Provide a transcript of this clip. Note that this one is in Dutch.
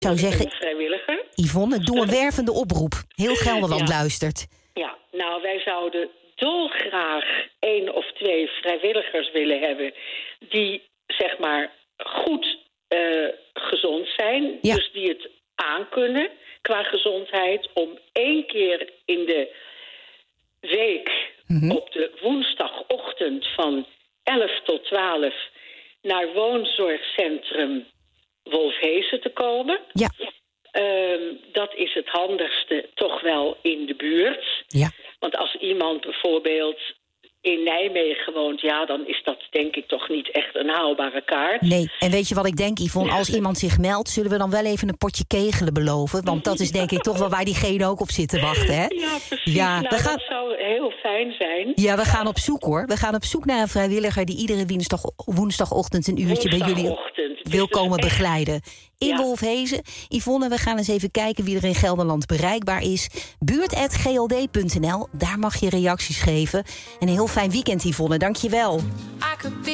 Ik zou zeggen, Een vrijwilliger. Yvonne, doe een wervende oproep. Heel Gelderland luistert. Ja, nou, wij zouden dolgraag 1 of 2 vrijwilligers willen hebben die, zeg maar, goed gezond zijn. Ja. Dus die het aankunnen qua gezondheid om 1 keer in de week op de woensdagochtend van 11 tot 12 naar woonzorgcentrum Wolfhezen te komen. Ja. Dat is het handigste toch wel in de buurt. Ja. Want als iemand bijvoorbeeld in Nijmegen woont, ja, dan is dat denk ik toch niet echt een haalbare kaart. Nee, en weet je wat ik denk, Yvonne? Als iemand zich meldt, zullen we dan wel even een potje kegelen beloven? Want dat is denk ik toch wel waar diegene ook op zit te wachten, hè? Ja, precies. Ja, nou, dat zou heel fijn zijn. Ja, we gaan op zoek, hoor. We gaan op zoek naar een vrijwilliger die iedere woensdagochtend een uurtje bij jullie wil komen begeleiden. In Wolfhezen. Yvonne, we gaan eens even kijken wie er in Gelderland bereikbaar is. buurt@gld.nl, daar mag je reacties geven. En een heel fijn weekend, Yvonne. Dank je wel.